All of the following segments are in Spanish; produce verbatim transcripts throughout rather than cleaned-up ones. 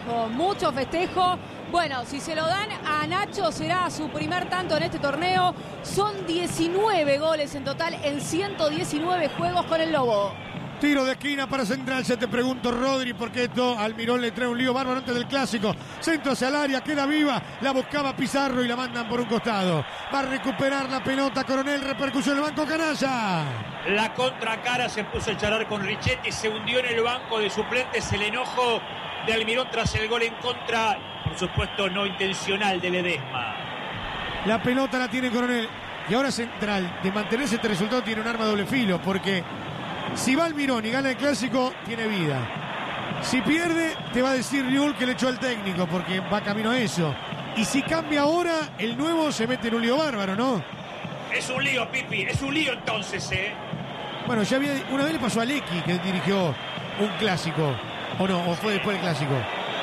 Con mucho festejo. Bueno, si se lo dan a Nacho será su primer tanto en este torneo. Son diecinueve goles en total en ciento diecinueve juegos con el Lobo. Tiro de esquina para Central. Ya te pregunto, Rodri, porque esto Almirón le trae un lío bárbaro antes del clásico. Centro hacia el área, queda viva. La buscaba Pizarro y la mandan por un costado. Va a recuperar la pelota Coronel. Repercusión en el banco canalla. La contracara se puso a charlar con Richetti. Se hundió en el banco de suplentes. El enojo de Almirón tras el gol en contra. Por supuesto, no intencional de Ledesma. La pelota la tiene Coronel. Y ahora Central, de mantenerse este resultado, tiene un arma de doble filo. Porque si va Almirón y gana el clásico, tiene vida. Si pierde, te va a decir Riul que le echó al técnico, porque va camino a eso. Y si cambia ahora, el nuevo se mete en un lío bárbaro, ¿no? Es un lío, Pipi, es un lío entonces, ¿eh? Bueno, ya había, una vez le pasó a Lecky, que dirigió un clásico. ¿O no? ¿O fue después del clásico?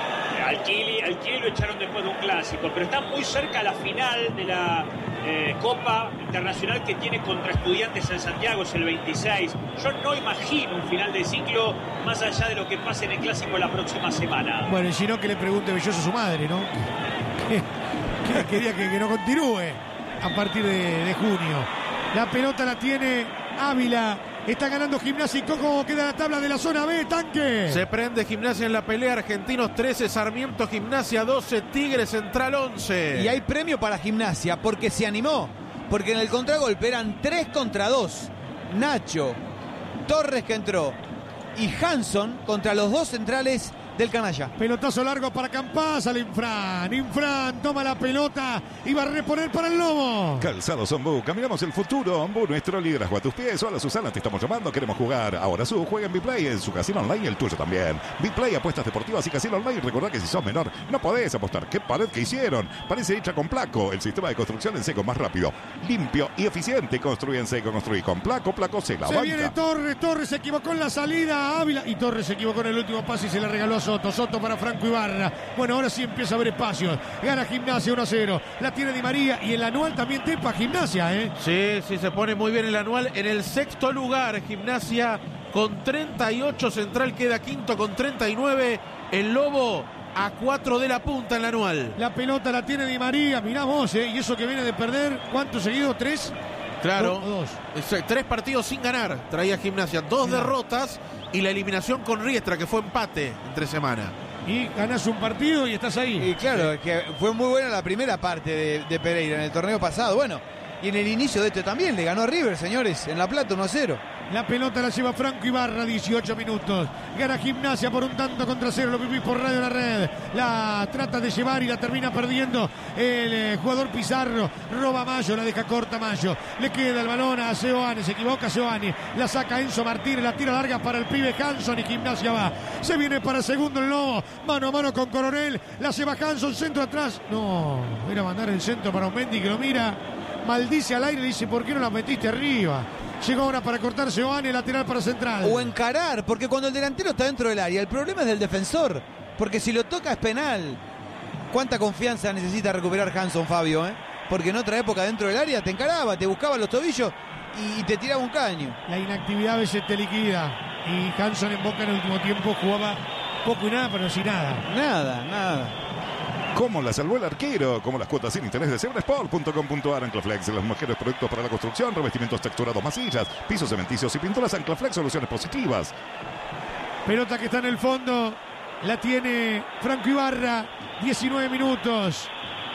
Al Kili, al Kili lo echaron después de un clásico, pero está muy cerca la final de la eh, Copa Internacional que tiene contra Estudiantes en Santiago, es el veintiséis. Yo no imagino un final de ciclo más allá de lo que pase en el clásico la próxima semana. Bueno, y si no, que le pregunte Belloso a su madre, ¿no? Que, que quería que, que no continúe a partir de, de junio. La pelota la tiene Ávila. Está ganando Gimnasia y ¿cómo queda la tabla de la zona B, Tanque? Se prende Gimnasia en la pelea. Argentinos trece, Sarmiento Gimnasia doce, Tigre Central once. Y hay premio para Gimnasia porque se animó. Porque en el contragolpe eran tres contra dos. Nacho, Torres que entró y Hanson contra los dos centrales del canalla. Pelotazo largo para Campás, al Infran. Infran toma la pelota y va a reponer para el Lobo. Calzados Ombú, caminamos el futuro. Ombú, nuestro liderazgo a tus pies. Hola Susana, te estamos llamando, queremos jugar. Ahora su juega en Biplay, en su casino online y el tuyo también. Biplay, apuestas deportivas y casino online. Recordá que si sos menor no podés apostar. ¿Qué pared que hicieron? Parece hecha con Placo, el sistema de construcción en seco más rápido, limpio y eficiente. Construye en seco, construí con Placo. Placo se la Se banca. viene Torres, Torres se equivocó en la salida a Ávila y Torres se equivocó en el último pase y se le regaló a Soto. Soto para Franco Ibarra. Bueno, ahora sí empieza a haber espacios. Gana Gimnasia uno a cero. La tiene Di María y el anual también tepa Gimnasia, ¿eh? Sí, sí, se pone muy bien el anual. En el sexto lugar, Gimnasia con treinta y ocho. Central queda quinto con treinta y nueve. El Lobo a cuatro de la punta en el anual. La pelota la tiene Di María. Mirá vos, ¿eh? Y eso que viene de perder. ¿Cuánto seguido? ¿Tres? Claro. Do- dos. Es, tres partidos sin ganar. Traía Gimnasia. Dos Mirá. derrotas y la eliminación con Riestra, que fue empate entre semana. Y ganás un partido y estás ahí. Y claro, es que fue muy buena la primera parte de, de Pereira en el torneo pasado. Bueno, y en el inicio de este también le ganó a River, señores, en La Plata uno a cero. La pelota la lleva Franco Ibarra, dieciocho minutos. Gana Gimnasia por un tanto contra cero. Lo vivís por Radio La Red. La trata de llevar y la termina perdiendo el eh, jugador Pizarro. Roba Mayo, la deja corta Mayo. Le queda el balón a Seoane. Se equivoca Seoane. La saca Enzo Martínez. La tira larga para el pibe Hanson y Gimnasia va. Se viene para segundo el Lobo. Mano a mano con Coronel. La lleva Hanson. Centro atrás. No, era mandar el centro para Mendy que lo mira. Maldice al aire y le dice: ¿por qué no la metiste arriba? Llegó ahora para cortar Seoane, lateral para Central. O encarar, porque cuando el delantero está dentro del área, el problema es del defensor. Porque si lo toca es penal. ¿Cuánta confianza necesita recuperar Hanson, Fabio? Eh? Porque en otra época dentro del área te encaraba, te buscaba los tobillos y te tiraba un caño. La inactividad a veces te liquida. Y Hanson en Boca en el último tiempo jugaba poco y nada, pero sin nada. Nada, nada. ¿Cómo la salvó el arquero? Como las cuotas sin interés de zebrasport punto com punto ar. Anclaflex, los mejores productos para la construcción, revestimientos texturados, masillas, pisos cementicios y pinturas. Anclaflex, soluciones positivas. Pelota que está en el fondo, la tiene Franco Ibarra, diecinueve minutos.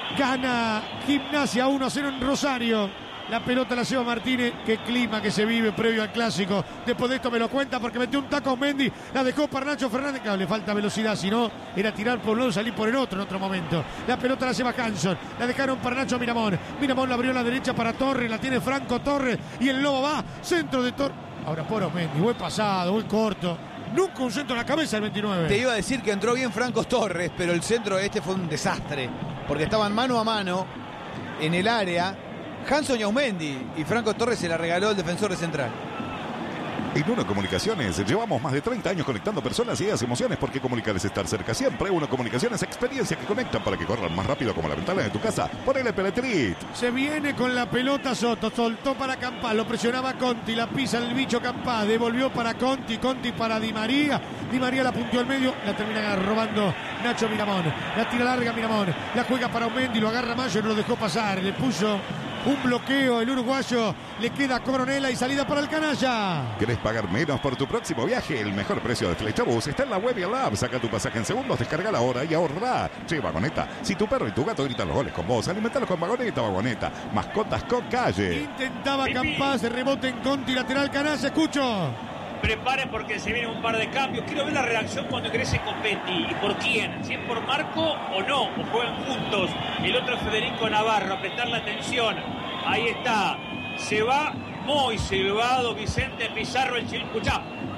Gana Gimnasia uno a cero en Rosario. La pelota la lleva Martínez. Qué clima que se vive previo al clásico. Después de esto me lo cuenta porque metió un taco Mendy. La dejó para Nacho Fernández. Claro, le falta velocidad. Si no, era tirar por un lado y salir por el otro en otro momento. La pelota la lleva Hanson. La dejaron para Nacho Miramón. Miramón la abrió a la derecha para Torres. La tiene Franco Torres. Y el Lobo va. Centro de Torres. Ahora por Mendy. Buen pasado, buen corto. Nunca un centro en la cabeza el veintinueve. Te iba a decir que entró bien Franco Torres, pero el centro este fue un desastre. Porque estaban mano a mano en el área Hanson y Aumendi, y Franco Torres se la regaló el defensor de Central. En Uno Comunicaciones llevamos más de treinta años conectando personas y ideas y emociones, porque comunicar es estar cerca siempre. Uno Comunicaciones, experiencia que conectan para que corran más rápido como la ventana de tu casa. Ponele Peletrit. Se viene con la pelota Soto, soltó para Campás, lo presionaba Conti, la pisa el bicho Campás, devolvió para Conti, Conti para Di María, Di María la punteó al medio, la termina robando Nacho Miramón, la tira larga Miramón, la juega para Aumendi, lo agarra Mayo, no lo dejó pasar, le puso un bloqueo el uruguayo, le queda Coronela y salida para el canalla. ¿Querés pagar menos por tu próximo viaje? El mejor precio de Flechabús está en la web y en la app. Saca tu pasaje en segundos, descarga la hora y ahorrá. Che, Vagoneta, si tu perro y tu gato gritan los goles con vos, alimentalos con Vagoneta, Vagoneta. Mascotas con calle. Intentaba Campás, rebote en Conti, lateral canalla, escucho. Preparen porque se vienen un par de cambios. Quiero ver la reacción cuando ingrese Copetti. ¿Y por quién? ¿Si es por Marco o no? ¿O juegan juntos? El otro es Federico Navarro. A prestar la atención. Ahí está. Se va muy silbado Vicente Pizarro. El chileno. Escuchá.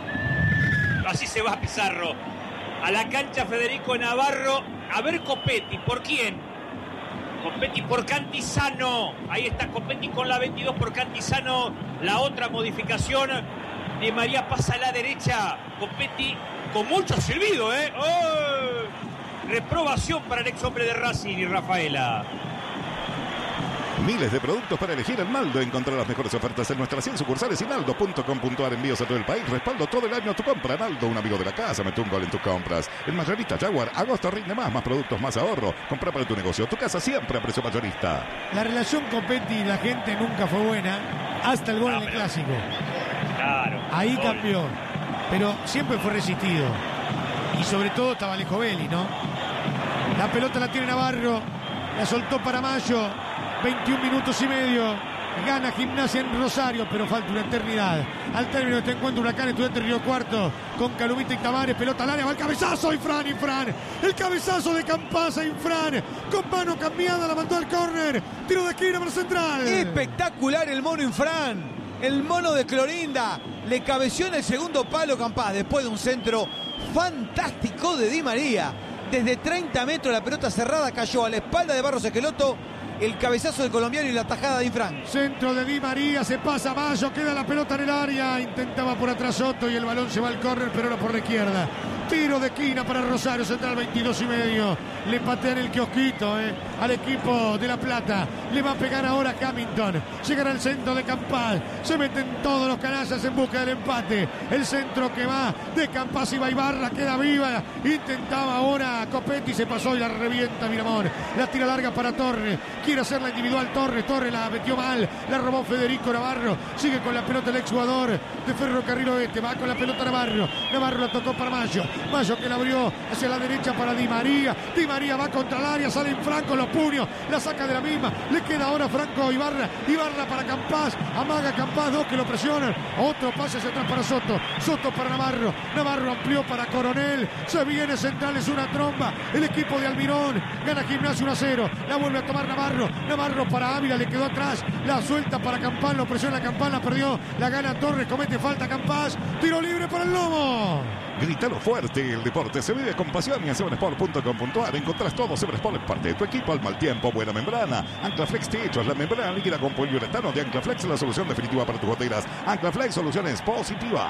Así se va Pizarro. A la cancha Federico Navarro. A ver Copetti. ¿Por quién? Copetti por Cantizano. Ahí está Copetti con la veintidós por Cantizano. La otra modificación. Di María pasa a la derecha. Copetti con mucho silbido, ¿eh? ¡Oh! Reprobación para el ex hombre de Racing y Rafaela. Miles de productos para elegir en Naldo. Encontrá las mejores ofertas en nuestras cien sucursales y naldo punto com punto a r. Envíos a todo el país. Respaldo todo el año a tu compra. Naldo, un amigo de la casa. Mete un gol en tus compras. El mayorista Jaguar. Agosto rinde más. Más productos, más ahorro. Compra para tu negocio. Tu casa siempre a precio mayorista. La relación Copetti y la gente nunca fue buena hasta el gol No, en el pero... Clásico. Claro. Ahí gol. cambió. Pero siempre fue resistido. Y sobre todo estaba Alejo Belli, ¿no? La pelota la tiene Navarro. La soltó para Mayo. veintiún minutos y medio. Gana Gimnasia en Rosario, pero falta una eternidad. Al término de este encuentro, Huracán Estudiantes Río Cuarto con Calumita y Tavares, pelota al área, va el cabezazo, Infran, Infran. El cabezazo de Campás a Infran. Con mano cambiada, la mandó al córner. Tiro de esquina para Central. Espectacular el mono Infran. El mono de Clorinda. Le cabeció en el segundo palo Campás después de un centro fantástico de Di María. Desde treinta metros la pelota cerrada cayó a la espalda de Barros Esqueloto. El cabezazo del colombiano y la tajada de Infran. Centro de Di María, se pasa Mayo, queda la pelota en el área. Intentaba por atrás Soto y el balón se va al córner, pero ahora por la izquierda. Tiro de esquina para Rosario Central, veintidós y medio. Le patean el kiosquito eh, al equipo de La Plata. Le va a pegar ahora Hamilton. Llegará al centro de Campás. Se meten todos los canallas en busca del empate. El centro que va de Campás y Ibarra queda viva. Intentaba ahora Copetti, se pasó y la revienta Miramón. La tira larga para Torres. Quiere hacer la individual Torres. Torres la metió mal. La robó Federico Navarro. Sigue con la pelota el exjugador de Ferrocarril Oeste. Va con la pelota Navarro. Navarro la tocó para Mayo. Mayo que la abrió hacia la derecha para Di María. Di María va contra el área, sale en Franco, los puños, la saca de la misma. Le queda ahora Franco Ibarra. Ibarra para Campás, amaga Campás, dos que lo presionan. Otro pase hacia atrás para Soto. Soto para Navarro. Navarro amplió para Coronel. Se viene Central, es una tromba. El equipo de Almirón gana Gimnasia uno a cero. La vuelve a tomar Navarro. Navarro para Ávila, le quedó atrás. La suelta para Campás, lo presiona Campás, la perdió. La gana Torres, comete falta Campás. Tiro libre para el Lobo. Grítalo fuerte, el deporte se vive con pasión y en seven sport punto com punto a r encontrás todo. seven Sport es parte de tu equipo, al mal tiempo, buena membrana. Anclaflex Techos, la membrana líquida con poliuretano de Anclaflex, la solución definitiva para tus goteras. Anclaflex, soluciones positivas.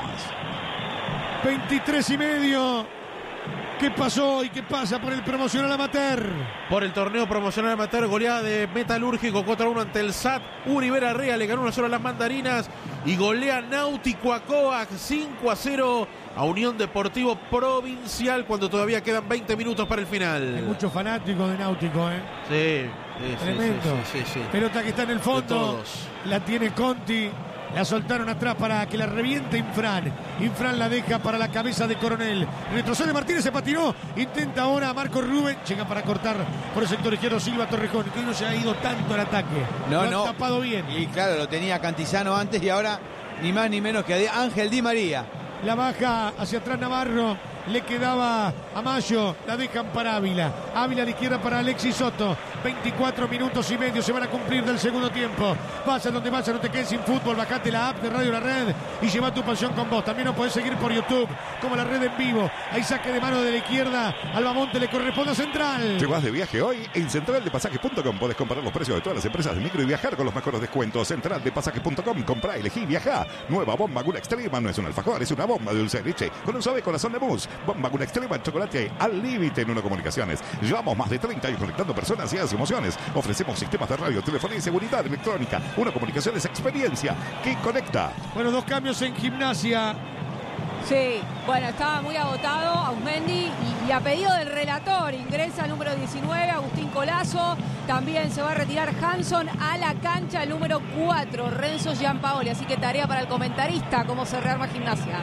veintitrés y medio. ¿Qué pasó y qué pasa por el promocional amateur? Por el torneo promocional amateur, goleada de Metalúrgico cuatro a uno ante el S A T. Univera Rea le ganó uno a cero a las Mandarinas y golea Náutico a Coac cinco a cero a Unión Deportivo Provincial cuando todavía quedan veinte minutos para el final. Hay muchos fanáticos de Náutico, ¿eh? Sí, sí, Tremendo. sí, sí, sí, sí. Pelota que está en el fondo. La tiene Conti. La soltaron atrás para que la reviente Infran. Infran la deja para la cabeza de Coronel. Retrocede Martínez, se patinó. Intenta ahora Marco Rubén. Llega para cortar por el sector izquierdo Silva Torrejón, que hoy no se ha ido tanto al ataque. No, lo no. han tapado bien. Y claro, lo tenía Cantizano antes y ahora ni más ni menos que Ángel Di María. La baja hacia atrás Navarro. Le quedaba a Mayo. La dejan para Ávila. Ávila de izquierda para Alexis Soto. veinticuatro minutos y medio se van a cumplir del segundo tiempo. Vaya donde vaya, no te quedes sin fútbol. Bajate la app de Radio La Red y lleva tu pasión con vos. También nos podés seguir por YouTube como La Red en vivo. Ahí saque de mano de la izquierda. Albamonte le corresponde a Central. ¿Te vas de viaje hoy? En central de pasajes punto com podés comparar los precios de todas las empresas de micro y viajar con los mejores descuentos. central de pasajes punto com, comprá, elegí, viajá. Nueva bomba Gula Extrema, no es un alfajor, es una bomba de dulce de leche con un suave corazón de mousse. Bomba Gula Extrema, chocolate al límite en Uno Comunicaciones. Llevamos más de treinta años conectando personas y emociones. Ofrecemos sistemas de radio, telefonía y seguridad electrónica. Uno Comunicaciones, experiencia que conecta. Bueno, dos cambios en Gimnasia. Sí, bueno, estaba muy agotado Ausmendi y, y a pedido del relator ingresa el número diecinueve, Agustín Colazo. También se va a retirar Hanson a la cancha, el número cuatro, Renzo Giampaoli. Así que tarea para el comentarista, cómo se rearma Gimnasia.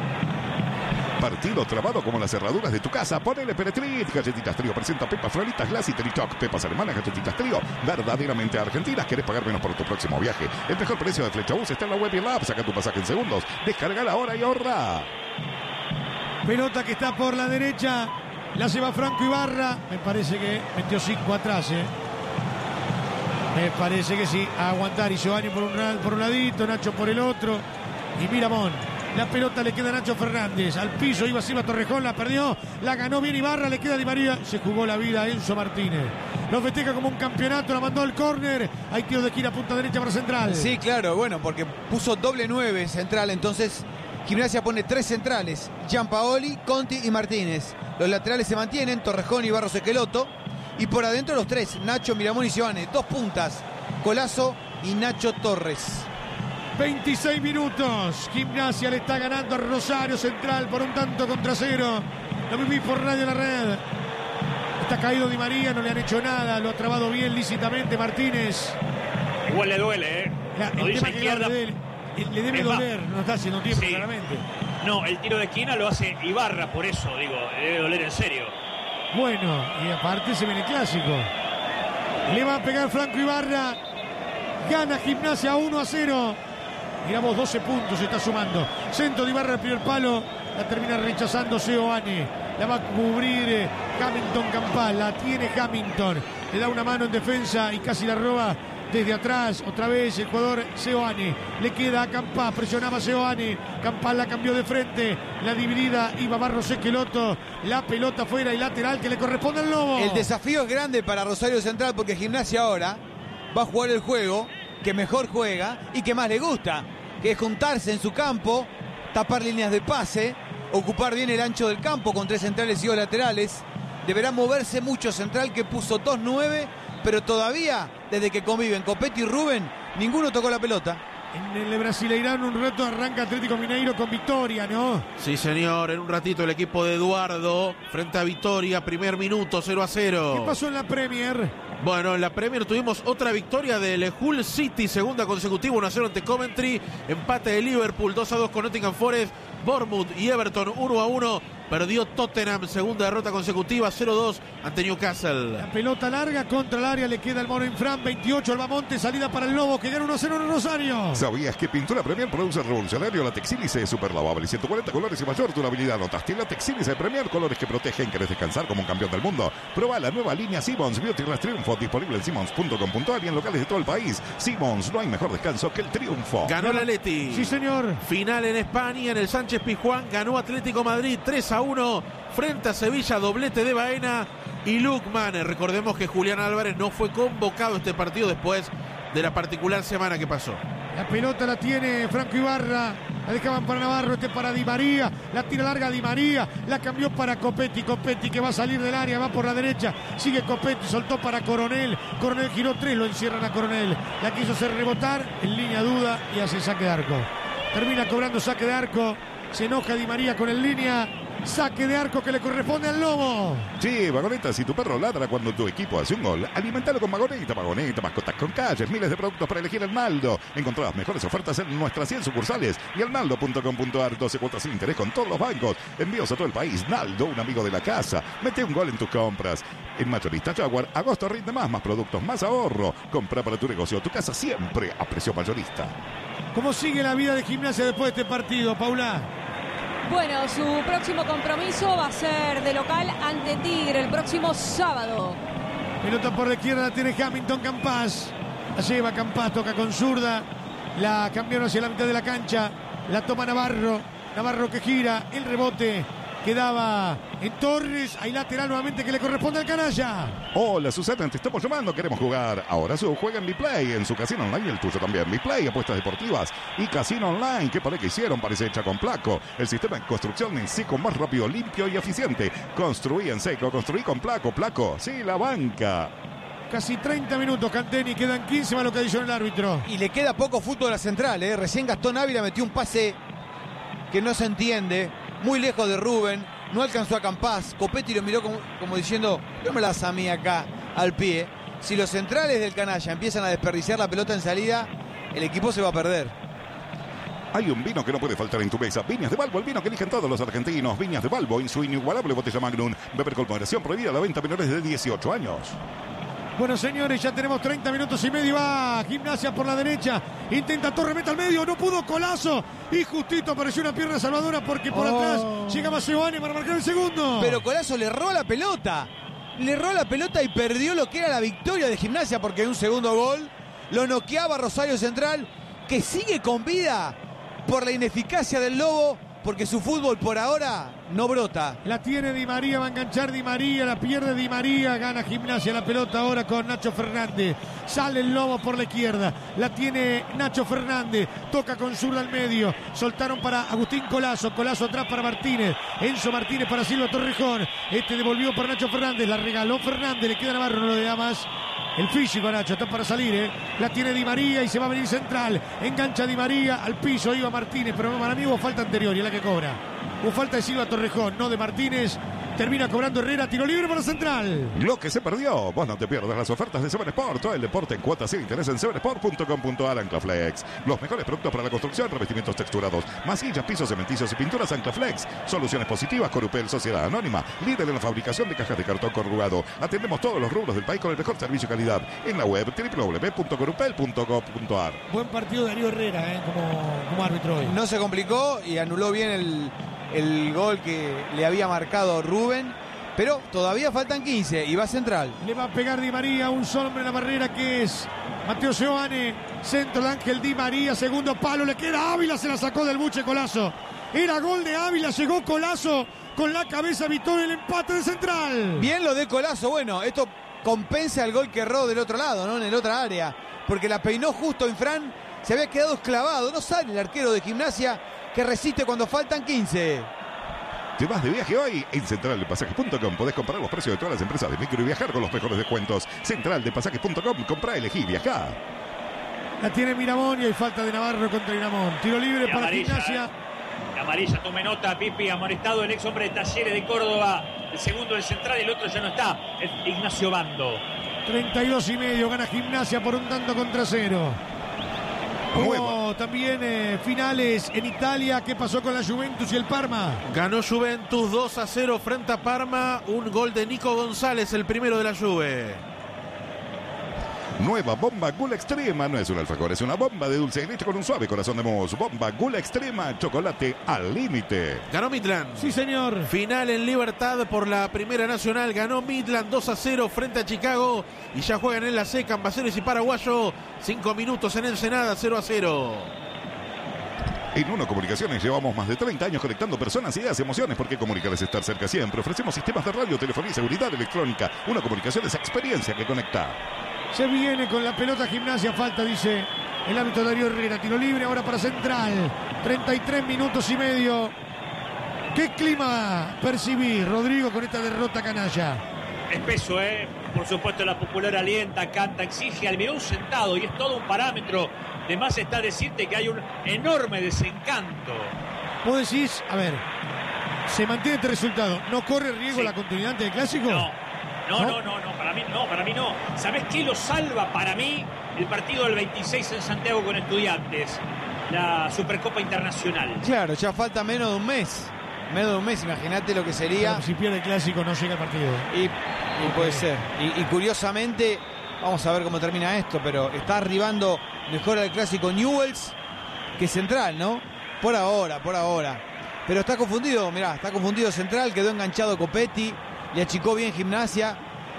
Partido trabado como las cerraduras de tu casa. Ponele Peretrit. Galletitas Trío presenta Pepas Floritas Glass y Terichoc. Pepas alemanas, galletitas Trío. Verdaderamente argentinas. ¿Querés pagar menos por tu próximo viaje? El mejor precio de Flechabús está en la web y en la app. Saca tu pasaje en segundos. Descarga ahora y ahorra. Pelota que está por la derecha. La lleva Franco Ibarra. Me parece que metió cinco atrás, ¿eh? Me parece que sí. A aguantar. Y Giovanni por un, por un ladito, Nacho por el otro. Y Miramón. La pelota le queda a Nacho Fernández. Al piso iba Silva Torrejón, la perdió. La ganó bien Ibarra, le queda Di María. Se jugó la vida a Enzo Martínez. Lo festeja como un campeonato, la mandó al córner. Hay tiro de esquina, punta derecha para Central. Sí, claro, bueno, porque puso doble nueve Central. Entonces Gimnasia pone tres centrales. Giampaoli, Conti y Martínez. Los laterales se mantienen, Torrejón y Barros Esqueloto. Y por adentro los tres, Nacho, Miramón y Giovanni. Dos puntas, Colazo y Nacho Torres. veintiséis minutos. Gimnasia le está ganando a Rosario Central por un tanto contra cero. Lo viví por Radio La Red. Está caído Di María, no le han hecho nada. Lo ha trabado bien lícitamente Martínez. Igual le duele, ¿eh? La, el tema que le, debe, le debe doler, no está haciendo tiempo, sí, claramente. No, el tiro de esquina lo hace Ibarra, por eso, digo, le debe doler en serio. Bueno, y aparte se viene el clásico. Le va a pegar Franco Ibarra. Gana Gimnasia uno a cero. Miramos, doce puntos se está sumando. Centro de Ibarra, el primer palo. La termina rechazando Seoane. La va a cubrir eh, Hamilton Campal. La tiene Hamilton. Le da una mano en defensa y casi la roba desde atrás. Otra vez el jugador Seoane. Le queda a Campal. Presionaba Seoane. Campal la cambió de frente. La dividida iba Barros Esqueloto. La pelota fuera y lateral que le corresponde al Lobo. El desafío es grande para Rosario Central porque Gimnasia ahora va a jugar el juego que mejor juega y que más le gusta, que es juntarse en su campo, tapar líneas de pase, ocupar bien el ancho del campo con tres centrales y dos laterales. Deberá moverse mucho Central, que puso dos nueve, pero todavía, desde que conviven Copetti y Rubén, ninguno tocó la pelota. En el Brasileirão un rato arranca Atlético Mineiro con victoria, ¿no? Sí, señor, en un ratito el equipo de Eduardo frente a Vitória, primer minuto, cero a cero. ¿Qué pasó en la Premier? Bueno, en la Premier tuvimos otra victoria del Hull City, segunda consecutiva, uno a cero ante Coventry, empate de Liverpool, dos a dos con Nottingham Forest, Bournemouth y Everton uno a uno, perdió Tottenham, segunda derrota consecutiva, cero a dos ante Newcastle. La pelota larga contra el área, le queda el mono Infran, veintiocho, Albamonte, salida para el Lobo, que gana uno a cero en Rosario. ¿Sabías que Pintura Premier produce revolucionario la Texílice super lavable? ciento cuarenta colores y mayor durabilidad. Notaste la Texílice Premier, colores que protegen. ¿Querés descansar como un campeón del mundo? Proba la nueva línea Simmons Beauty Rest Triunfo, disponible en simmons punto com punto a r y en locales de todo el país. Simmons, no hay mejor descanso que el triunfo. Ganó el Atleti. Sí, señor. Final en España, en el Sánchez Pizjuán, ganó Atlético Madrid tres a uno frente a Sevilla, doblete de Baena y Lukman. Recordemos que Julián Álvarez no fue convocado a este partido después de la particular semana que pasó. La pelota la tiene Franco Ibarra. La dejaban para Navarro, este para Di María. La tira larga Di María. La cambió para Copetti. Copetti que va a salir del área, va por la derecha. Sigue Copetti, soltó para Coronel. Coronel giró tres, lo encierran a Coronel. La quiso hacer rebotar, en línea duda y hace saque de arco. Termina cobrando saque de arco. Se enoja Di María con el línea. Saque de arco que le corresponde al Lobo. Sí, Vagoneta, si tu perro ladra cuando tu equipo hace un gol, alimentalo con Vagoneta. Vagoneta, mascotas con calles, miles de productos para elegir el Naldo. Encontrá las mejores ofertas en nuestras cien sucursales y al naldo punto com punto a r. doce cuotas sin interés con todos los bancos. Envíos a todo el país. Naldo, un amigo de la casa. Mete un gol en tus compras. En Mayorista Jaguar, agosto rinde más, más productos, más ahorro. Compra para tu negocio, tu casa siempre a precio mayorista. ¿Cómo sigue la vida de Gimnasia después de este partido, Paula? Bueno, su próximo compromiso va a ser de local ante Tigre el próximo sábado. Pelota por la izquierda, la tiene Hamilton Campas. La lleva Campas, toca con zurda. La cambiaron hacia la mitad de la cancha. La toma Navarro. Navarro que gira. El rebote quedaba en Torres. Hay lateral nuevamente que le corresponde al canalla. Hola Susana, te estamos llamando, queremos jugar. Ahora su juega en BePlay, en su casino online y el tuyo también. BePlay, apuestas deportivas y casino online. ¿Qué pareja hicieron? Parece hecha con Placo. El sistema de construcción en seco más rápido, limpio y eficiente. Construí en seco, construí con Placo. Placo, sí, la banca. Casi treinta minutos, Canteni, quedan quince más lo que adicionó el árbitro. Y le queda poco fútbol a la central, ¿eh? Recién Gastón Ávila metió un pase que no se entiende, muy lejos de Rubén, no alcanzó a Campas. Copetti lo miró como, como diciendo, no me la das a mí acá, al pie. Si los centrales del canalla empiezan a desperdiciar la pelota en salida, el equipo se va a perder. Hay un vino que no puede faltar en tu mesa. Viñas de Balbo, el vino que eligen todos los argentinos. Viñas de Balbo, en su inigualable botella Magnum. Beber con moderación, prohibida la venta a menores de dieciocho años. Bueno, señores, ya tenemos treinta minutos y medio. Va Gimnasia por la derecha. Intenta Torre, mete al medio. No pudo, Colazo. Y justito apareció una pierna salvadora porque por Oh. atrás llegaba Seoane para marcar el segundo. Pero Colazo le erró la pelota. Le erró la pelota y perdió lo que era la victoria de Gimnasia, porque en un segundo gol lo noqueaba Rosario Central, que sigue con vida por la ineficacia del Lobo, porque su fútbol por ahora no brota. La tiene Di María, va a enganchar Di María, la pierde Di María, gana Gimnasia la pelota ahora con Nacho Fernández. Sale el Lobo por la izquierda, la tiene Nacho Fernández, toca con zurda al medio, soltaron para Agustín Colazo, Colazo atrás para Martínez, Enzo Martínez para Silva Torrejón, este devolvió para Nacho Fernández, la regaló Fernández, le queda Navarro, no le da más. El físico a Nacho, está para salir, ¿eh? La tiene Di María y se va a venir central. Engancha Di María, al piso iba Martínez, pero para mí hubo falta anterior y es la que cobra. Hubo falta de Silva Torrejón, no de Martínez. Termina cobrando Herrera, tiro libre para Central. Lo que se perdió. Vos no te pierdas las ofertas de Seven Sport. Todo el deporte en cuotas sin interés en seven sport punto com punto a r. Anclaflex. Los mejores productos para la construcción, revestimientos texturados, masillas, pisos, cementicios y pinturas Anclaflex. Soluciones positivas, Corupel, Sociedad Anónima. Líder en la fabricación de cajas de cartón corrugado. Atendemos todos los rubros del país con el mejor servicio y calidad. En la web doble u doble u doble u punto corupel punto com punto a r. Buen partido de Darío Herrera, ¿eh? como, como árbitro hoy. No se complicó y anuló bien el, el gol que le había marcado Rubén, pero todavía faltan quince y va Central. Le va a pegar Di María, un solo hombre en la barrera que es Mateo Seoane. Centro de Ángel Di María, segundo palo, le queda Ávila, se la sacó del buche Colazo. Era gol de Ávila, llegó Colazo con la cabeza, evitó el empate de Central. Bien lo de Colazo, bueno, esto compensa el gol que erró del otro lado, ¿no? En el otra área, porque la peinó justo en Fran, se había quedado esclavado, no sale el arquero de Gimnasia que resiste cuando faltan quince. ¿Te vas de viaje hoy? En central de pasajes punto com podés comprar los precios de todas las empresas de micro y viajar con los mejores descuentos. central de pasajes punto com, comprá, elegí, viajá. La tiene Miramón y hay falta de Navarro contra Miramón. Tiro libre Y para amarilla, Gimnasia. eh. Amarilla, tome nota, Pipi, amonestado el ex hombre de Talleres de Córdoba. El segundo del Central, el otro ya no está, el Ignacio Bando. treinta y dos y medio, gana Gimnasia por un tanto contra cero. Hubo también eh, finales en Italia. ¿Qué pasó con la Juventus y el Parma? Ganó Juventus dos a cero frente a Parma. Un gol de Nico González, el primero de la Juve. Nueva bomba Gula Extrema. No es un alfajor, es una bomba de dulce de leche con un suave corazón de mousse. Bomba Gula Extrema, chocolate al límite. Ganó Midland. Sí, señor. Final en Libertad por la Primera Nacional. Ganó Midland dos a cero frente a Chicago. Y ya juegan en la C, Cambaceres y Paraguayo. Cinco minutos en Ensenada, cero a cero. En Uno Comunicaciones llevamos más de treinta años conectando personas, ideas y emociones. Porque comunicar es estar cerca siempre. Ofrecemos sistemas de radio, telefonía y seguridad electrónica. Uno Comunicaciones, experiencia que conecta. Se viene con la pelota Gimnasia. Falta, dice el árbitro Darío Herrera. Tiro libre ahora para Central. treinta y tres minutos y medio. ¿Qué clima percibí, Rodrigo, con esta derrota canalla? Espeso, ¿eh? Por supuesto, la popular alienta, canta, exige al mirón sentado y es todo un parámetro. De más está decirte que hay un enorme desencanto. Vos decís, a ver, ¿se mantiene este resultado? ¿No corre riesgo Sí. la continuidad del clásico? No, no, ¿No? no, no, no, para mí no, para mí no. ¿Sabés qué lo salva para mí? El partido del veintiséis en Santiago con Estudiantes, la Supercopa Internacional. Claro, ya falta menos de un mes. Menos de un mes, imagínate lo que sería. Pero si pierde el clásico no llega el partido. Y, y puede ser. Y, y curiosamente, vamos a ver cómo termina esto, pero está arribando mejor al clásico Newell's que Central, ¿no? Por ahora, por ahora. Pero está confundido, mirá, está confundido Central, quedó enganchado Copetti, le achicó bien Gimnasia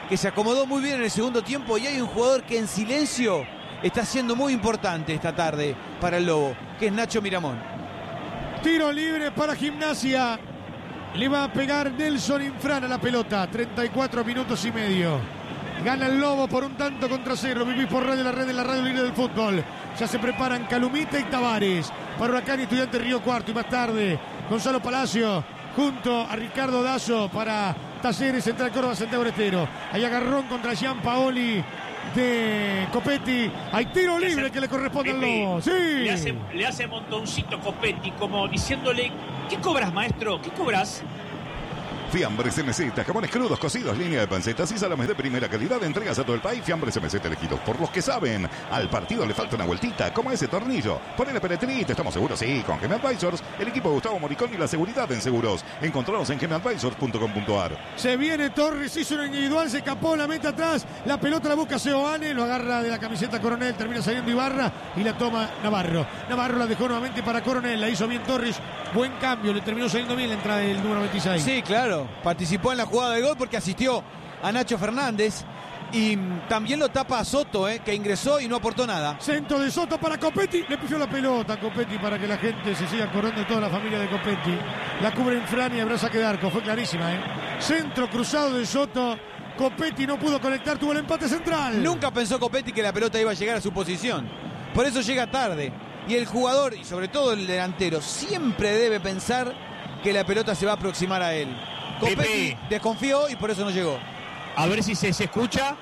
que se acomodó muy bien en el segundo tiempo, y hay un jugador que en silencio está siendo muy importante esta tarde para el Lobo, que es Nacho Miramón. Tiro libre para Gimnasia. Le va a pegar Nelson Infran a la pelota. treinta y cuatro minutos y medio. Gana el Lobo por un tanto contra cero. Vivís por Radio La Red en la Radio Libre del Fútbol. Ya se preparan Calumita y Tavares para Huracán y Estudiantes Río Cuarto. Y más tarde, Gonzalo Palacio junto a Ricardo Dazo para Talleres Central Córdoba Santiago del Estero. Hay agarrón contra Gian Paoli de Copetti. Hay tiro libre que le corresponde al Lobo. Sí. Le hace, le hace montoncito Copetti, como diciéndole: ¿qué cobras, maestro? ¿Qué cobras? Fiambres M Z, jamones crudos, cocidos, línea de pancetas y salames de primera calidad. Entregas a todo el país. Fiambres M Z elegidos por los que saben. Al partido le falta una vueltita, como ese tornillo. Ponele penetrite, estamos seguros, sí. Con General Advisors, el equipo de Gustavo Moricón y la seguridad en seguros. Encontranos en general advisors punto com punto a r. Se viene Torres, hizo una individual, se escapó, la mete atrás. La pelota la busca Seoane, lo agarra de la camiseta Coronel, termina saliendo Ibarra y la toma Navarro. Navarro la dejó nuevamente para Coronel, la hizo bien Torres. Buen cambio, le terminó saliendo bien la entrada del número veintiséis. Sí, claro. Participó en la jugada de gol porque asistió a Nacho Fernández y también lo tapa a Soto, eh, que ingresó y no aportó nada. Centro de Soto para Copetti, le pifió la pelota a Copetti para que la gente se siga acordando de toda la familia de Copetti. La cubre Infran y habrá saque de arco, fue clarísima. Eh. Centro cruzado de Soto, Copetti no pudo conectar, tuvo el empate central. Nunca pensó Copetti que la pelota iba a llegar a su posición, por eso llega tarde. Y el jugador, y sobre todo el delantero, siempre debe pensar que la pelota se va a aproximar a él. Copetti Pepe desconfió y por eso no llegó. A ver si se, se escucha.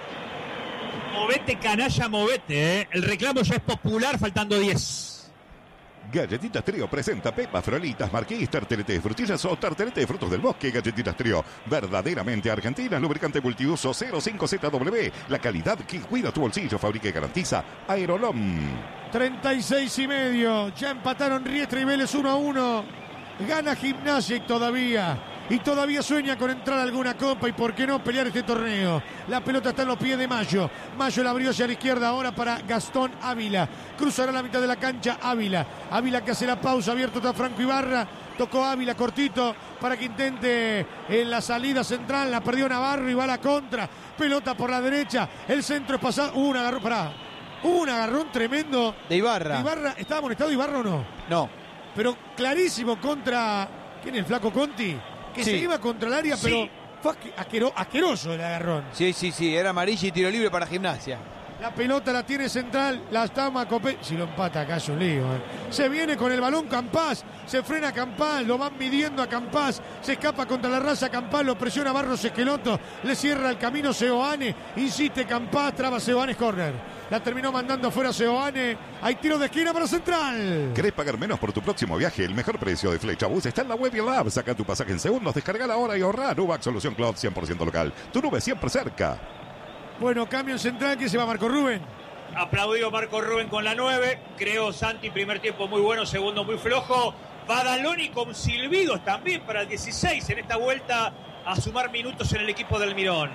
Movete, canalla, movete. ¿eh? El reclamo ya es popular, faltando diez. Galletitas Trío presenta Pepas, Frolitas, Marquís, tartelete de frutillas o tartelete de frutos del bosque. Galletitas Trío, verdaderamente argentinas, lubricante multiuso cero cinco Z W. La calidad que cuida tu bolsillo, fabrica y garantiza Aerolom. treinta y seis y medio, ya empataron Riestra y Vélez uno a uno. Gana Gimnasia y todavía, y todavía sueña con entrar a alguna copa y por qué no pelear este torneo. La pelota está en los pies de Mayo. Mayo la abrió hacia la izquierda ahora para Gastón Ávila. Cruzará la mitad de la cancha Ávila. Ávila que hace la pausa, abierto está Franco Ibarra. Tocó Ávila cortito para que intente en la salida central. La perdió Navarro y va a la contra. Pelota por la derecha. El centro es pasado. Uh, un agarrón, pará. Hubo un agarrón tremendo. De Ibarra. De Ibarra. ¿Estaba amonestado Ibarra o no? No. Pero clarísimo contra... ¿Quién es el flaco Conti? Que sí. se iba contra el área, Sí. pero fue asquero, asqueroso el agarrón. Sí, sí, sí, era amarilla y tiro libre para Gimnasia. La pelota la tiene central, la toma Copetti. Si lo empata acá es un lío. Eh. Se viene con el balón Campás, se frena Campás, lo van midiendo a Campás, se escapa contra la raza Campás, lo presiona Barros Esqueloto, le cierra el camino Seoane, insiste Campás, traba Seoane, corner. La terminó mandando afuera Seoane. Hay tiro de esquina para Central. ¿Querés pagar menos por tu próximo viaje? El mejor precio de Flechabús está en la web y el app. Saca tu pasaje en segundos, descarga ahora y ahorrar. U B A C Solución Cloud cien por ciento local. Tu nube siempre cerca. Bueno, cambio en Central, que se va Marco Rubén. Aplaudido Marco Rubén con la nueve. Creo Santi, primer tiempo muy bueno, segundo muy flojo. Badaloni con silbidos también para el dieciséis en esta vuelta a sumar minutos en el equipo del Mirón.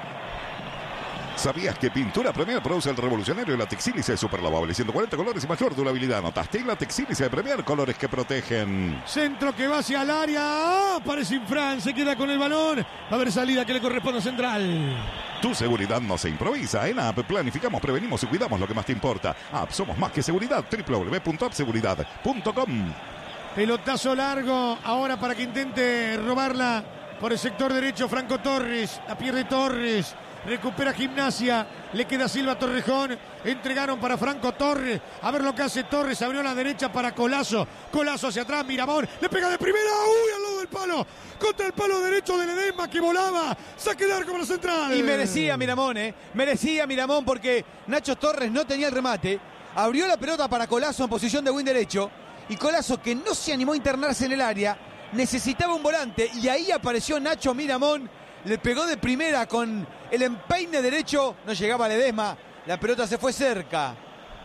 ¿Sabías que Pintura Premier produce el revolucionario la Texílice super lavable? ciento cuarenta colores y mayor durabilidad. ¿Notaste? La Texílice de Premier, colores que protegen. Centro que va hacia el área. ¡Ah! Aparece Infran, se queda con el balón. Va a haber salida que le corresponde a Central. Tu seguridad no se improvisa. En App planificamos, prevenimos y cuidamos lo que más te importa. App, somos más que seguridad. doble u doble u doble u punto app seguridad punto com. Pelotazo largo. Ahora para que intente robarla por el sector derecho Franco Torres. La pierde Torres. Recupera Gimnasia, le queda Silva Torrejón, entregaron para Franco Torres, a ver lo que hace Torres, abrió a la derecha para Colazo, Colazo hacia atrás, Miramón, le pega de primera, uy, al lado del palo, contra el palo derecho de Ledesma que volaba, saque de arco para Central. Y merecía Miramón, eh, merecía Miramón porque Nacho Torres no tenía el remate, abrió la pelota para Colazo en posición de win derecho, y Colazo, que no se animó a internarse en el área, necesitaba un volante, y ahí apareció Nacho Miramón, le pegó de primera con el empeine derecho, no llegaba Ledesma, la pelota se fue cerca.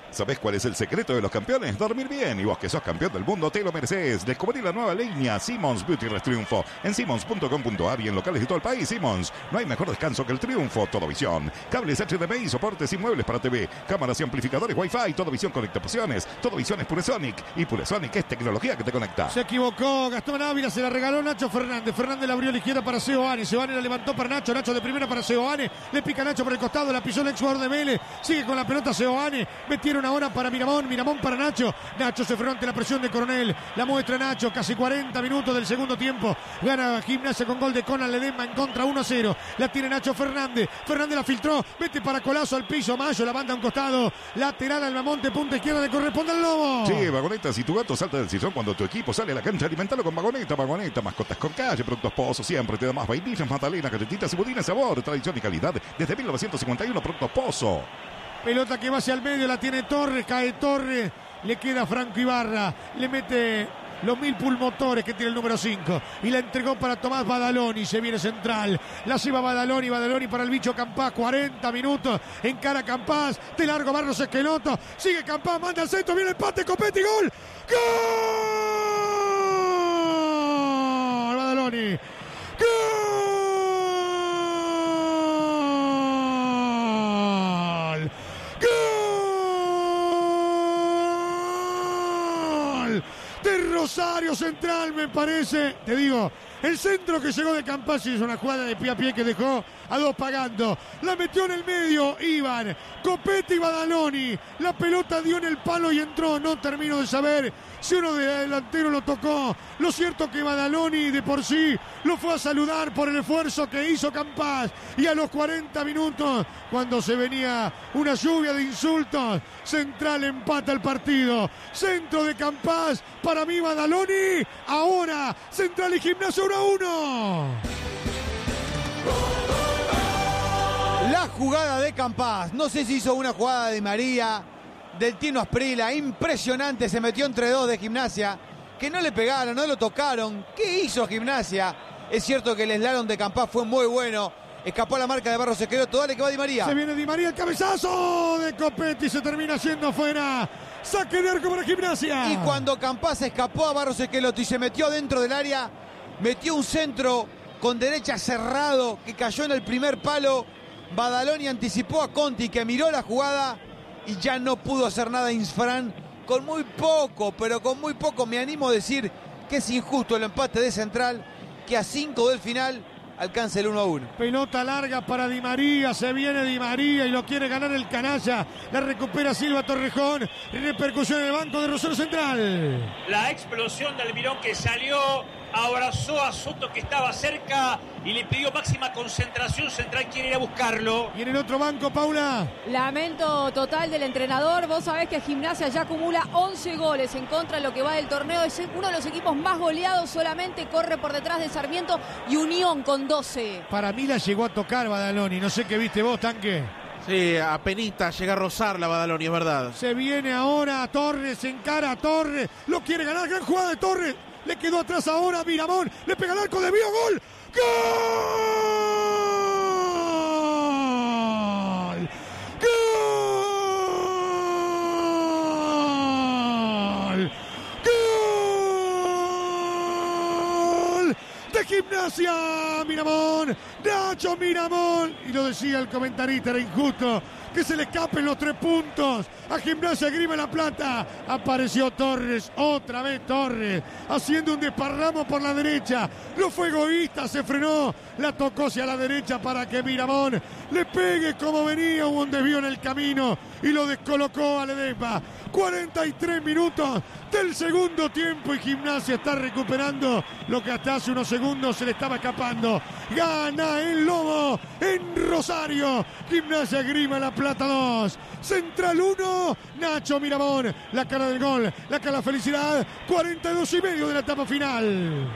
¿Sabés cuál es el secreto de los campeones? Dormir bien. Y vos que sos campeón del mundo, te lo mereces. Descubrí la nueva línea Simmons Beauty Rest Triunfo en simmons punto com punto a r y en locales de todo el país. Simmons, no hay mejor descanso que el triunfo. Todo visión. Cables H D M I, soportes y muebles para T V. Cámaras y amplificadores Wi-Fi. Todo visión conecta opciones. Todo visión es Puresonic. Y Puresonic es tecnología que te conecta. Se equivocó. Gastón Ávila se la regaló Nacho Fernández. Fernández la abrió a la izquierda para Seoane. Seoane la levantó para Nacho. Nacho de primera para Seoane. Le pica Nacho por el costado. La pisó el ex jugador de Vélez. Sigue con la pelota Seoane. Metieron ahora para Miramón. Miramón para Nacho. Nacho se frenó ante la presión de Coronel. La muestra Nacho. Casi cuarenta minutos del segundo tiempo. Gana Gimnasia con gol de Conan Ledesma en contra uno a cero. La tiene Nacho Fernández. Fernández la filtró. Mete para Colazo al piso. Mayo la banda a un costado. Lateral al Mamonte. Punta izquierda le corresponde al Lobo. Sí, Vagoneta. Si tu gato salta del sillón cuando tu equipo sale a la cancha, alimentalo con Vagoneta. Vagoneta. Mascotas con calle. Productos Pozo. Siempre te da más vainillas, magdalenas, galletitas y budines. Sabor, tradición y calidad. Desde mil novecientos cincuenta y uno. Productos Pozo. Pelota que va hacia el medio, la tiene Torres, cae Torres, le queda Franco Ibarra, le mete los mil pulmotores que tiene el número cinco y la entregó para Tomás Badaloni, se viene central, la lleva Badaloni, Badaloni para el bicho Campás, cuarenta minutos, encara Campás, de largo Barros Esqueloto, sigue Campás, manda al centro, viene el empate, Copetti, gol, gol, Badaloni, gol. Rosario Central, me parece, te digo, el centro que llegó de Campás es una jugada de pie a pie que dejó a dos pagando, la metió en el medio Iván, Copetti y Badaloni, la pelota dio en el palo y entró, no termino de saber si uno de delantero lo tocó, lo cierto que Badaloni de por sí lo fue a saludar por el esfuerzo que hizo Campás y a los cuarenta minutos, cuando se venía una lluvia de insultos, Central empata el partido, centro de Campás, para mí Badaloni, ahora Central y Gimnasia uno a uno. La jugada de Campás, no sé si hizo una jugada de María, del Tino Asprila, impresionante, se metió entre dos de Gimnasia, que no le pegaron, no lo tocaron. ¿Qué hizo Gimnasia? Es cierto que el slalom de Campás fue muy bueno, escapó la marca de Barros Esqueloto, dale que va Di María. Se viene Di María, el cabezazo de Copetti, se termina haciendo fuera, saque de arco para Gimnasia. Y cuando Campás escapó a Barros Esqueloto y se metió dentro del área, metió un centro con derecha cerrado, que cayó en el primer palo, Badaloni anticipó a Conti, que miró la jugada y ya no pudo hacer nada Insfrán, con muy poco, pero con muy poco. Me animo a decir que es injusto el empate de Central, que a cinco del final alcanza el uno a uno. Pelota larga para Di María, se viene Di María y lo quiere ganar el canalla, la recupera Silva Torrejón, repercusión en el banco de Rosario Central. La explosión de Almirón que salió, abrazó a Soto que estaba cerca y le pidió máxima concentración. Central quiere ir a buscarlo. Y en el otro banco, Paula. Lamento total del entrenador. Vos sabés que Gimnasia ya acumula once goles en contra de lo que va del torneo. Es uno de los equipos más goleados, solamente corre por detrás de Sarmiento y Unión con doce. Para mí la llegó a tocar Badaloni. No sé qué viste vos, Tanque. Sí, apenita llega a rozar la Badaloni, es verdad. Se viene ahora Torres, encara a Torres. Lo quiere ganar, gran jugada de Torres. Le quedó atrás ahora Miramón. Le pega el arco de Vío. ¡Gol! ¡Gol! ¡Gol! ¡Gol! De Gimnasia Miramón. Nacho Miramón. Y lo decía el comentarista, era injusto que se le escapen los tres puntos a Gimnasia Grima La Plata. Apareció Torres, otra vez Torres, haciendo un desparramo por la derecha. No fue egoísta, se frenó, la tocó hacia la derecha para que Miramón le pegue como venía. Hubo un desvío en el camino y lo descolocó a Ledesma. cuarenta y tres minutos del segundo tiempo y Gimnasia está recuperando lo que hasta hace unos segundos se le estaba escapando. Gana el Lobo en Rosario. Gimnasia Grima La Plata dos, Central uno, Nacho Miramón, la cara del gol, la cara de la felicidad, cuarenta y dos y medio de la etapa final.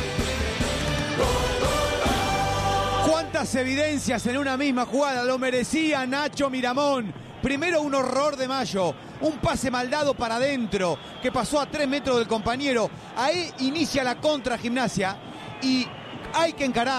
Cuántas evidencias en una misma jugada, lo merecía Nacho Miramón. Primero un horror de Mayo, un pase mal dado para adentro, que pasó a tres metros del compañero. Ahí inicia la contra Gimnasia y hay que encarar.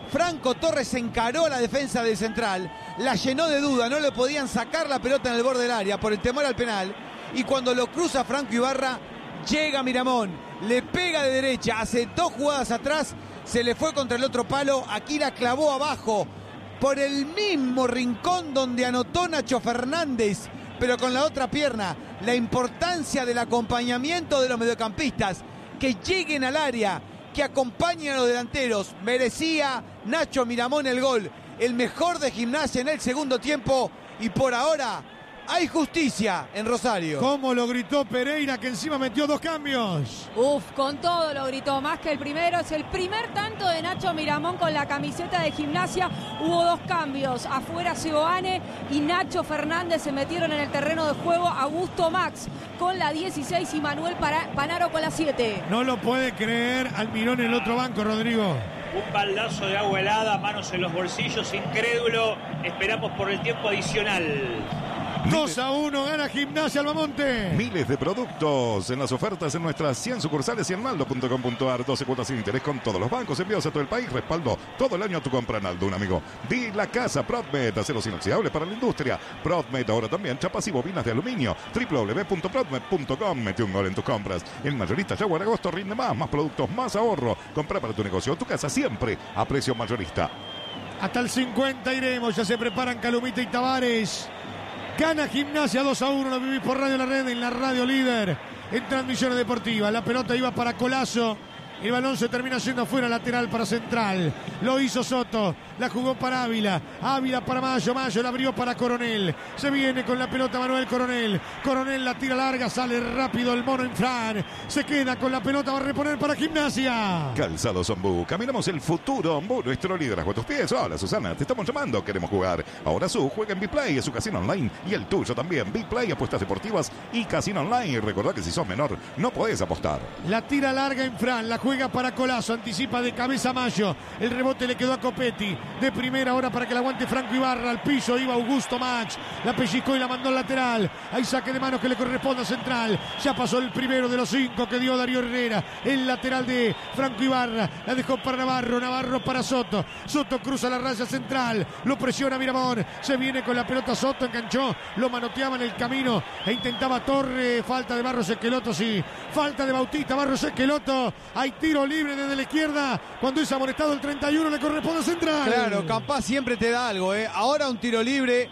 Franco Torres encaró a la defensa del Central, la llenó de duda, no le podían sacar la pelota en el borde del área por el temor al penal. Y cuando lo cruza Franco Ibarra, llega Miramón, le pega de derecha, hace dos jugadas atrás, se le fue contra el otro palo, aquí la clavó abajo, por el mismo rincón donde anotó Nacho Fernández, pero con la otra pierna. La importancia del acompañamiento de los mediocampistas, que lleguen al área, que acompañen a los delanteros. Merecía Nacho Miramón el gol, el mejor de Gimnasia en el segundo tiempo, y por ahora hay justicia en Rosario. ¿Cómo lo gritó Pereira, que encima metió dos cambios? Uf, con todo lo gritó, más que el primero. Es el primer tanto de Nacho Miramón con la camiseta de Gimnasia. Hubo dos cambios, afuera Seoane y Nacho Fernández se metieron en el terreno de juego. Augusto Max con la dieciséis y Manuel Panaro con la siete. No lo puede creer Almirón en el otro banco, Rodrigo. Un baldazo de agua helada, manos en los bolsillos, incrédulo. Esperamos por el tiempo adicional. dos a uno gana Gimnasia Albamonte. Miles de productos en las ofertas en nuestras cien sucursales y en naldo punto com punto ar. doce cuotas sin interés con todos los bancos, envíos a todo el país, respaldo todo el año a tu compra en Aldo, un amigo. Di la casa, Prodmed, aceros inoxidables para la industria. Prodmed, ahora también chapas y bobinas de aluminio. doble u doble u doble u punto prodmed punto com. Mete un gol en tus compras. El mayorista Jaguar Agosto rinde más, más productos, más ahorro. Compra para tu negocio o tu casa siempre a precio mayorista. Hasta el cincuenta iremos, ya se preparan Calumita y Tavares. Gana Gimnasia dos a uno, lo vivís por Radio La Red, en la radio líder, en transmisiones deportivas. La pelota iba para Colazo, el balón se termina yendo afuera, lateral para Central. Lo hizo Soto, la jugó para Ávila, Ávila para Mayo, Mayo la abrió para Coronel. Se viene con la pelota Manuel Coronel, Coronel la tira larga, sale rápido el mono Infran. Se queda con la pelota, va a reponer para Gimnasia. Calzados Ombú, caminamos el futuro Ombú, nuestro liderazgo a tus pies. Hola Susana, te estamos llamando, queremos jugar. Ahora su juega en Biplay, es su casino online y el tuyo también. Biplay, apuestas deportivas y casino online. Y recordá que si sos menor no podés apostar. La tira larga Infran, la juega para Colazo, anticipa de cabeza Mayo. El rebote le quedó a Copetti. De primera ahora para que la aguante Franco Ibarra. Al piso iba Augusto Max. La pellizcó y la mandó al lateral. Hay saque de manos que le corresponde a Central. Ya pasó el primero de los cinco que dio Darío Herrera. El lateral de Franco Ibarra. La dejó para Navarro. Navarro para Soto. Soto cruza la raya Central. Lo presiona Miramón. Se viene con la pelota Soto. Enganchó. Lo manoteaba en el camino. E intentaba Torre. Falta de Barros Esqueloto. Sí. Falta de Bautista. Barros Esqueloto. Hay tiro libre desde la izquierda. Cuando es amonestado el treinta y uno le corresponde a Central. Claro, Campás siempre te da algo, ¿eh? Ahora un tiro libre.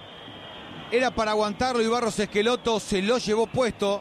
Era para aguantarlo y Barros Esqueloto se lo llevó puesto.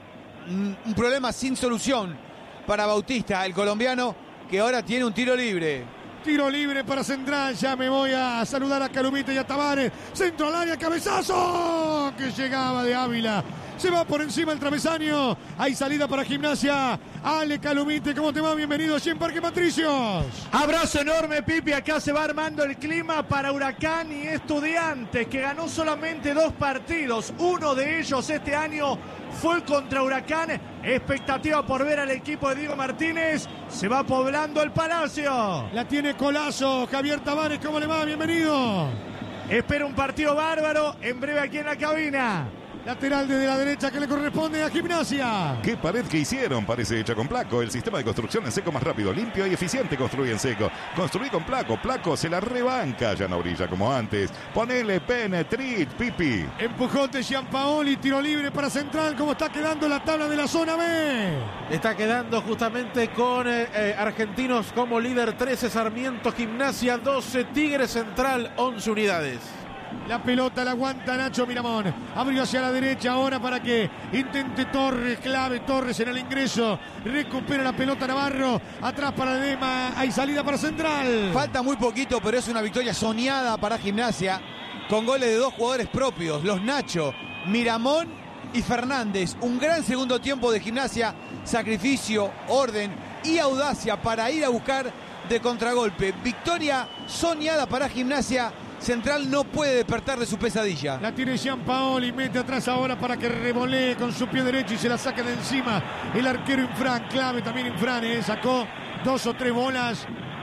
Un problema sin solución para Bautista, el colombiano, que ahora tiene un tiro libre. Tiro libre para Central. Ya me voy a saludar a Calumita y a Tavares. Centro al área, cabezazo que llegaba de Ávila. Se va por encima el travesaño. Hay salida para Gimnasia. Ale Calumite, ¿cómo te va? Bienvenido allí en Parque Patricios. Abrazo enorme, Pipi. Acá se va armando el clima para Huracán y Estudiantes, que ganó solamente dos partidos. Uno de ellos este año fue contra Huracán. Expectativa por ver al equipo de Diego Martínez. Se va poblando el Palacio. La tiene Colazo. Javier Tavares, ¿cómo le va? Bienvenido. Espera un partido bárbaro. En breve aquí en la cabina. Lateral desde la derecha que le corresponde a Gimnasia. ¿Qué pared que hicieron? Parece hecha con Placo. El sistema de construcción en seco más rápido, limpio y eficiente. Construye en seco. Construí con Placo. Placo se la rebanca. Ya no brilla como antes. Ponele Penetrit, Pipi. Empujón de Gianpaoli. Tiro libre para Central. ¿Cómo está quedando la tabla de la zona B? Está quedando justamente con eh, eh, Argentinos como líder. trece Sarmiento, Gimnasia doce, Tigre Central once unidades. La pelota la aguanta Nacho Miramón. Abrió hacia la derecha ahora para que intente Torres. Clave Torres en el ingreso. Recupera la pelota Navarro. Atrás para Dema. Hay salida para Central. Falta muy poquito, pero es una victoria soñada para Gimnasia. Con goles de dos jugadores propios. Los Nacho, Miramón y Fernández. Un gran segundo tiempo de Gimnasia. Sacrificio, orden y audacia para ir a buscar de contragolpe. Victoria soñada para Gimnasia. Central no puede despertar de su pesadilla. La tiene Gianpaoli, mete atrás ahora para que revolee con su pie derecho y se la saca de encima el arquero Infran. Clave también Infran, ¿eh? Sacó dos o tres bolas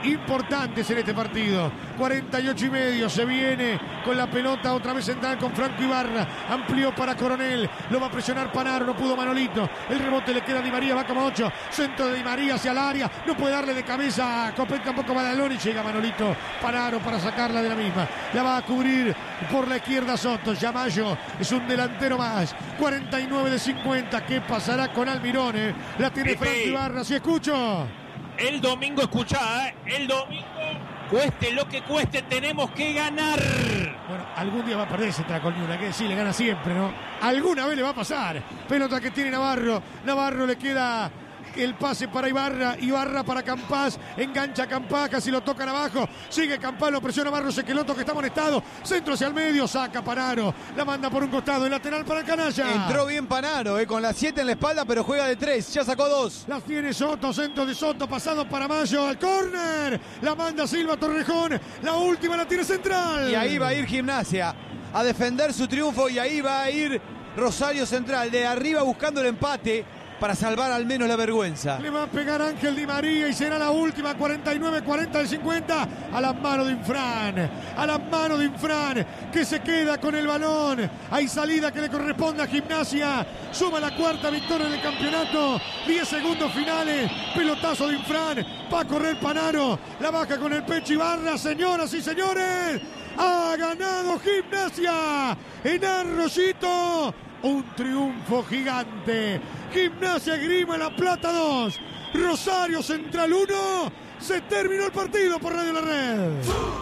importantes en este partido. cuarenta y ocho y medio, se viene con la pelota otra vez central con Franco Ibarra, amplió para Coronel, lo va a presionar Panaro, no pudo Manolito, el rebote le queda a Di María, va como ocho, centro de Di María hacia el área, no puede darle de cabeza a Copet, tampoco Badaloni, llega Manolito, Panaro para sacarla de la misma, la va a cubrir por la izquierda Soto, Yamayo es un delantero más, cuarenta y nueve de cincuenta, ¿qué pasará con Almirón? Eh? La tiene Pepe. Franco Ibarra, si escucho. El domingo, escuchá, ¿eh? El domingo, cueste lo que cueste, tenemos que ganar. Bueno, algún día va a perder Central con Newell's, hay que decir, le gana siempre, ¿no? Alguna vez le va a pasar. Pelota que tiene Navarro. Navarro le queda el pase para Ibarra. Ibarra para Campás. Engancha Campás, casi lo tocan abajo. Sigue Campás, lo presiona Navarro. Sequeloto que está amonestado. Centro hacia el medio, saca Panaro. La manda por un costado, el lateral para el canalla. Entró bien Panaro, eh, con la siete en la espalda, pero juega de tres. Ya sacó dos. Las tiene Soto, centro de Soto, pasado para Mayo, al córner. La manda Silva Torrejón. La última la tiene Central. Y ahí va a ir Gimnasia a defender su triunfo, y ahí va a ir Rosario Central de arriba buscando el empate para salvar al menos la vergüenza. Le va a pegar Ángel Di María y será la última, cuarenta y nueve cuarenta del cincuenta, a las manos de Infran, a las manos de Infran, que se queda con el balón. Hay salida que le corresponde a Gimnasia, suma la cuarta victoria en el campeonato, diez segundos finales, pelotazo de Infran, va a correr Panaro, la baja con el pecho Ibarra, señoras y señores, ha ganado Gimnasia en Arroyito. Un triunfo gigante. Gimnasia Grima La Plata dos. Rosario Central uno. Se terminó el partido por Radio La Red.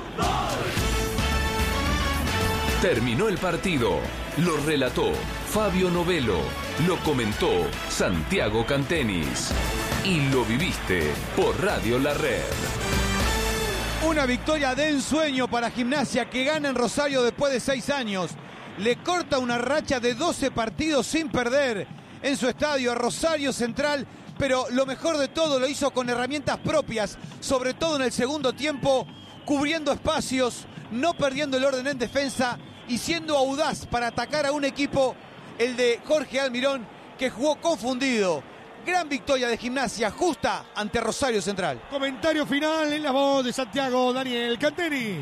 Terminó el partido. Lo relató Fabio Novelo. Lo comentó Santiago Cantenis. Y lo viviste por Radio La Red. Una victoria de ensueño para Gimnasia, que gana en Rosario después de seis años. Le corta una racha de doce partidos sin perder en su estadio a Rosario Central, pero lo mejor de todo lo hizo con herramientas propias, sobre todo en el segundo tiempo, cubriendo espacios, no perdiendo el orden en defensa y siendo audaz para atacar a un equipo, el de Jorge Almirón, que jugó confundido. Gran victoria de Gimnasia, justa ante Rosario Central. Comentario final en la voz de Santiago Daniel Cantenis.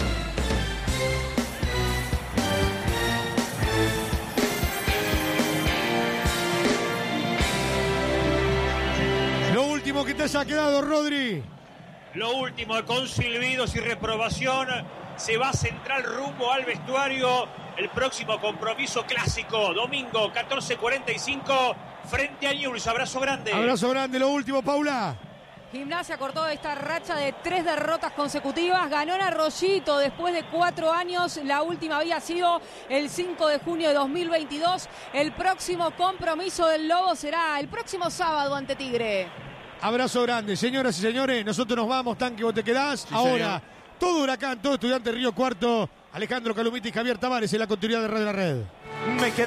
Lo último que te haya quedado, Rodri. Lo último, con silbidos y reprobación, se va Central rumbo al vestuario. El próximo compromiso clásico, domingo catorce cuarenta y cinco, frente a Newell's. Abrazo grande. Abrazo grande, lo último, Paula. Gimnasia cortó esta racha de tres derrotas consecutivas, ganó en Arroyito después de cuatro años, la última había sido el cinco de junio de dos mil veintidós. El próximo compromiso del Lobo será el próximo sábado ante Tigre. Abrazo grande, señoras y señores, nosotros nos vamos, Tanque, vos te quedás. Sí, ahora, señor. todo Huracán, todo Estudiante Río Cuarto, Alejandro Calumita y Javier Tavares en la continuidad de Radio La Red. Me quedé